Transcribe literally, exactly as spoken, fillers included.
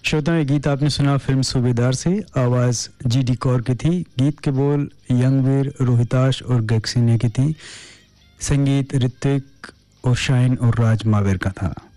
श्रोता, ये गीत आपने सुना फिल्म सूबेदार से। आवाज़ जी डी कौर की थी। गीत के बोल यंगवीर, रोहिताश और गैक्सिने की थी। संगीत ऋत्विक और शाइन और राज मावेर का था।